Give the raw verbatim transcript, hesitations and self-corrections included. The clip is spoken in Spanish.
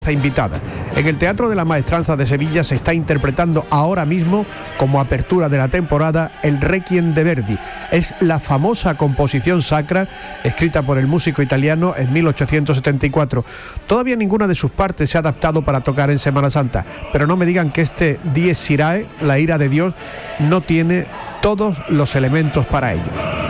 invitada. En el Teatro de la Maestranza de Sevilla se está interpretando ahora mismo, como apertura de la temporada, el Requiem de Verdi. Es la famosa composición sacra escrita por el músico italiano en mil ochocientos setenta y cuatro. Todavía ninguna de sus partes se ha adaptado para tocar en Semana Santa, pero no me digan que este Dies Irae, la ira de Dios, no tiene todos los elementos para ello.